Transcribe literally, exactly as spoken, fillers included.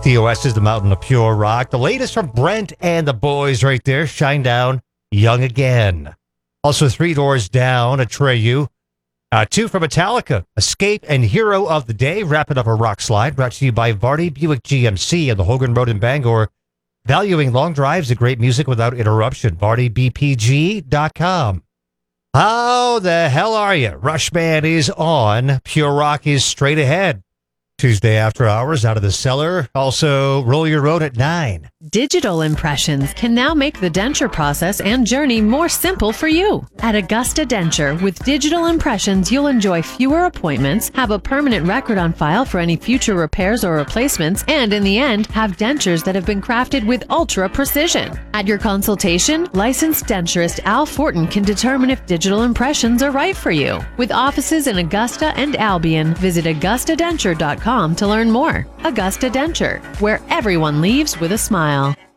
T O S is the Mountain of Pure Rock. The latest from Brent and the boys right there. Shine Down, Young Again. Also, Three Doors Down, Atreyu. Uh, two from Metallica, Escape and Hero of the Day. Wrapping up a rock slide. Brought to you by Vardy Buick G M C and the Hogan Road in Bangor. Valuing long drives and great music without interruption. Vardy B P G dot com. How the hell are you? Rush Band is on. Pure Rock is straight ahead. Tuesday after hours, Out of the Cellar. Also, Roll Your Road at nine. Digital impressions can now make the denture process and journey more simple for you. At Augusta Denture, with digital impressions, you'll enjoy fewer appointments, have a permanent record on file for any future repairs or replacements, and in the end, have dentures that have been crafted with ultra precision. At your consultation, licensed denturist Al Fortin can determine if digital impressions are right for you. With offices in Augusta and Albion, visit augusta denture dot com to learn more. Augusta Denture, where everyone leaves with a smile.